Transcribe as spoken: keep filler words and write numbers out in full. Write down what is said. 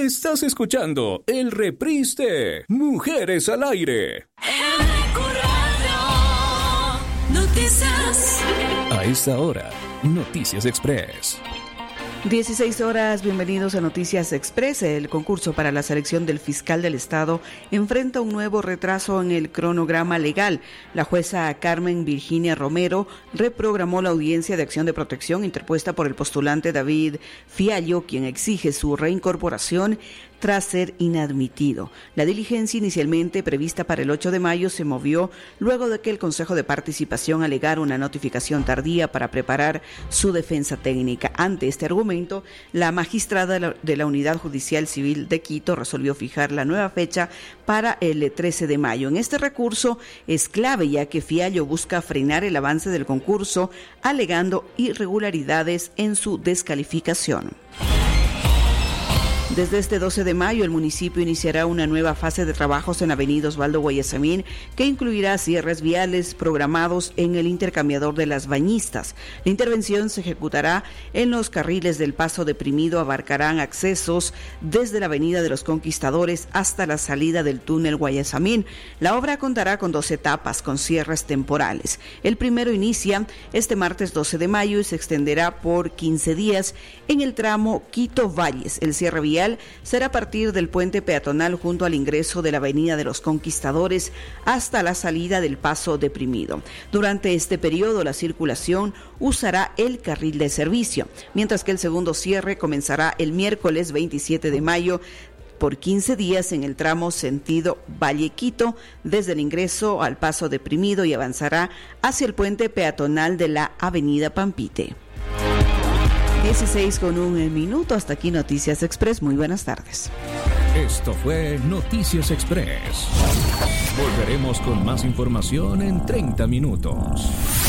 Estás escuchando el reprise de Mujeres al Aire. Noticias. A esta hora, Noticias Express. dieciséis horas, bienvenidos a Noticias Express. El concurso para la selección del fiscal del Estado enfrenta un nuevo retraso en el cronograma legal. La jueza Carmen Virginia Romero reprogramó la audiencia de acción de protección interpuesta por el postulante David Fiallo, quien exige su reincorporación tras ser inadmitido. La diligencia inicialmente prevista para el ocho de mayo se movió luego de que el Consejo de Participación alegara una notificación tardía para preparar su defensa técnica. Ante este argumento, la magistrada de la Unidad Judicial Civil de Quito resolvió fijar la nueva fecha para el trece de mayo. En este recurso es clave, ya que Fiallo busca frenar el avance del concurso, alegando irregularidades en su descalificación. Desde este doce de mayo, el municipio iniciará una nueva fase de trabajos en Avenida Osvaldo Guayasamín, que incluirá cierres viales programados en el intercambiador de las Bañistas. La intervención se ejecutará en los carriles del Paso Deprimido, abarcarán accesos desde la Avenida de los Conquistadores hasta la salida del túnel Guayasamín. La obra contará con dos etapas, con cierres temporales. El primero inicia este martes doce de mayo y se extenderá por quince días en el tramo Quito-Valles. El cierre vial será a partir del puente peatonal junto al ingreso de la Avenida de los Conquistadores hasta la salida del Paso Deprimido. Durante este periodo, la circulación usará el carril de servicio, mientras que el segundo cierre comenzará el miércoles veintisiete de mayo por quince días en el tramo sentido Valle-Quito, desde el ingreso al Paso Deprimido, y avanzará hacia el puente peatonal de la Avenida Pampite. dieciséis con un minuto. Hasta aquí Noticias Express. Muy buenas tardes. Esto fue Noticias Express. Volveremos con más información en treinta minutos.